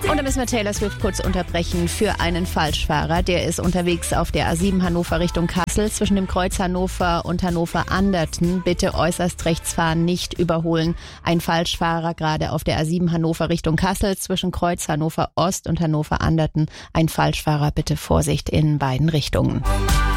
Und dann müssen wir Taylor Swift kurz unterbrechen für einen Falschfahrer. Der ist unterwegs auf der A7 Hannover Richtung Kassel zwischen dem Kreuz Hannover und Hannover-Anderten. Bitte äußerst rechts fahren, nicht überholen. Ein Falschfahrer gerade auf der A7 Hannover Richtung Kassel zwischen Kreuz Hannover Ost und Hannover-Anderten. Ein Falschfahrer, bitte Vorsicht in beiden Richtungen.